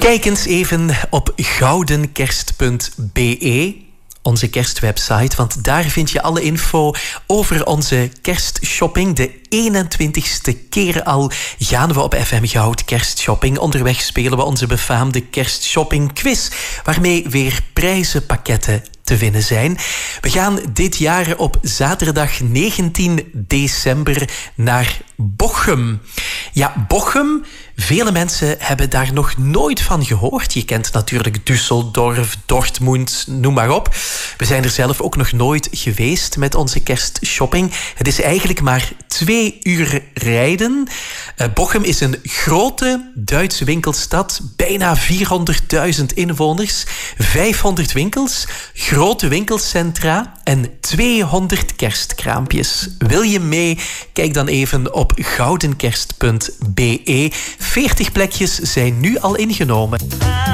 Kijk eens even op goudenkerst.be, onze kerstwebsite, want daar vind je alle info over onze kerstshopping. De 21ste keer al gaan we op FM Goud kerstshopping. Onderweg spelen we onze befaamde kerstshopping quiz, waarmee weer prijzenpakketten te winnen zijn. We gaan dit jaar op zaterdag 19 december naar Bochum. Ja, Bochum, vele mensen hebben daar nog nooit van gehoord. Je kent natuurlijk Düsseldorf, Dortmund, noem maar op. We zijn er zelf ook nog nooit geweest met onze kerstshopping. Het is eigenlijk maar 2 uur rijden. Bochum is een grote Duitse winkelstad. Bijna 400.000 inwoners. 500 winkels, grote winkelcentra en 200 kerstkraampjes. Wil je mee? Kijk dan even op goudenkerst.be. 40 plekjes zijn nu al ingenomen.